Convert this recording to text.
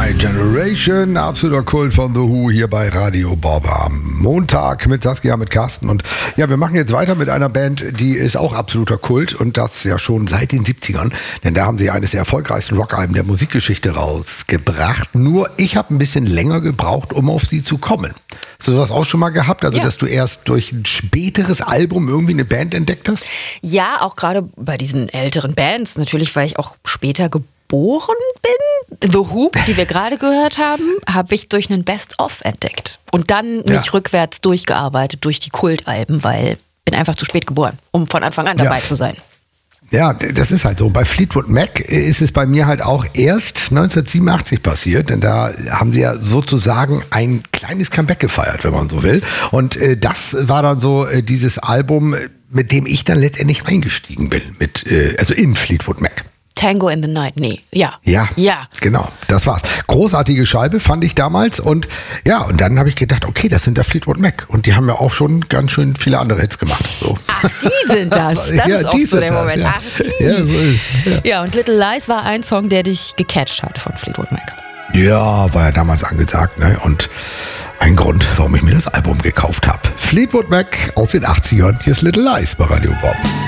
My Generation, absoluter Kult von The Who hier bei Radio Bob am Montag mit Saskia, mit Carsten. Und ja, wir machen jetzt weiter mit einer Band, die ist auch absoluter Kult und das ja schon seit den 70ern. Denn da haben sie eines der erfolgreichsten Rockalben der Musikgeschichte rausgebracht. Nur ich habe ein bisschen länger gebraucht, um auf sie zu kommen. Hast du das auch schon mal gehabt? Also, dass du erst durch ein späteres Album irgendwie eine Band entdeckt hast? Ja, auch gerade bei diesen älteren Bands. Natürlich, weil ich auch später geboren bin. The Who, die wir gerade gehört haben, habe ich durch einen Best-of entdeckt. Und dann mich rückwärts durchgearbeitet durch die Kultalben, weil bin einfach zu spät geboren, um von Anfang an dabei zu sein. Ja, das ist halt so. Bei Fleetwood Mac ist es bei mir halt auch erst 1987 passiert, denn da haben sie ja sozusagen ein kleines Comeback gefeiert, wenn man so will. Und das war dann so dieses Album, mit dem ich dann letztendlich eingestiegen bin, also in Fleetwood Mac. Tango in the Night, nee, ja. Ja, genau, das war's. Großartige Scheibe fand ich damals und ja, und dann habe ich gedacht, okay, das sind der Fleetwood Mac und die haben ja auch schon ganz schön viele andere Hits gemacht. So. Ach, die sind das. Das ist auch so der Moment. Ja. Ach, die. Ja, so ist. Ja, und Little Lies war ein Song, der dich gecatcht hat von Fleetwood Mac. Ja, war ja damals angesagt, ne? Und ein Grund, warum ich mir das Album gekauft habe. Fleetwood Mac aus den 80ern. Hier ist Little Lies bei Radio Bob.